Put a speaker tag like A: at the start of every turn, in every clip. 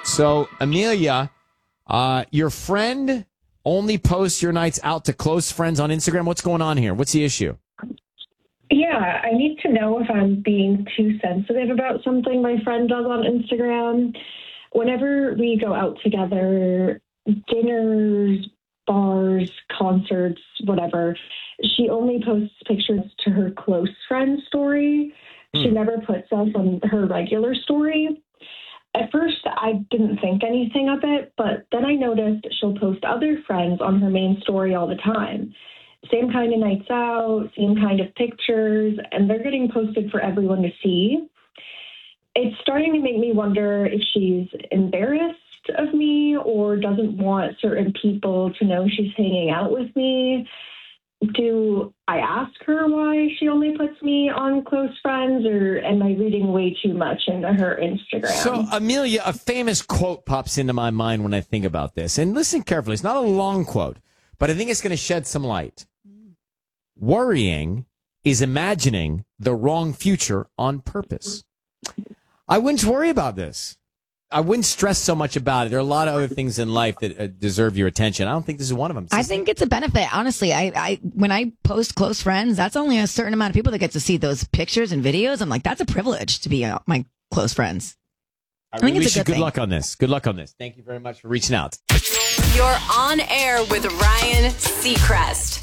A: So, Amelia, your friend only posts your nights out to close friends on Instagram. What's going on here? What's the issue?
B: Yeah, I need to know if I'm being too sensitive about something my friend does on Instagram. Whenever we go out together, dinners, bars, concerts, whatever, she only posts pictures to her close friend story. She never puts us on her regular story. At first, I didn't think anything of it, but then I noticed she'll post other friends on her main story all the time. Same kind of nights out, same kind of pictures, and they're getting posted for everyone to see. It's starting to make me wonder if she's embarrassed of me or doesn't want certain people to know she's hanging out with me. Do I ask her why she only puts me on close friends, or am I reading way too much into her Instagram?
A: So, Amelia, a famous quote pops into my mind when I think about this. And listen carefully. It's not a long quote, but I think it's going to shed some light. Worrying is imagining the wrong future on purpose. I wouldn't worry about this. I wouldn't stress so much about it. There are a lot of other things in life that deserve your attention. I don't think this is one of them.
C: I think it's a benefit. Honestly, I when I post close friends, that's only a certain amount of people that get to see those pictures and videos. I'm like, that's a privilege to be my close friends.
A: I think it's a good luck on this. Good luck on this. Thank you very much for reaching out.
D: You're on air with Ryan Seacrest.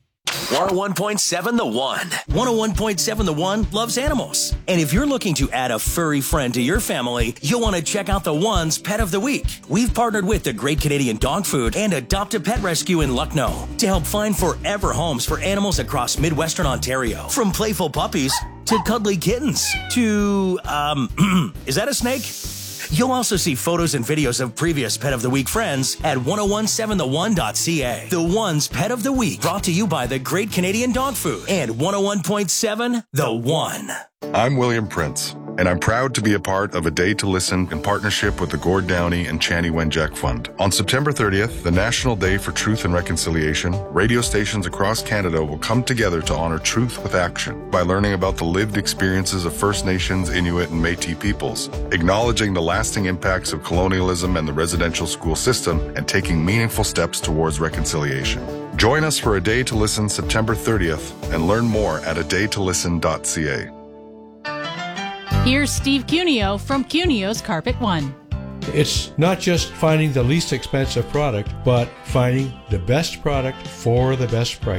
E: 101.7 The One. 101.7 The One loves animals. And if you're looking to add a furry friend to your family, you'll want to check out The One's Pet of the Week. We've partnered with the Great Canadian Dog Food and Adopt a Pet Rescue in Lucknow to help find forever homes for animals across Midwestern Ontario. From playful puppies to cuddly kittens to, is that a snake? You'll also see photos and videos of previous Pet of the Week friends at 1017theone.ca. The One's Pet of the Week, brought to you by the Great Canadian Dog Food and 101.7 The One.
F: I'm William Prince, and I'm proud to be a part of A Day to Listen in partnership with the Gord Downey and Chani Wenjack Fund. On September 30th, the National Day for Truth and Reconciliation, radio stations across Canada will come together to honor truth with action by learning about the lived experiences of First Nations, Inuit, and Métis peoples, acknowledging the lasting impacts of colonialism and the residential school system, and taking meaningful steps towards reconciliation. Join us for A Day to Listen September 30th and learn more at adaytolisten.ca.
G: Here's Steve Cuneo from Cuneo's Carpet One.
H: It's not just finding the least expensive product, but finding the best product for the best price.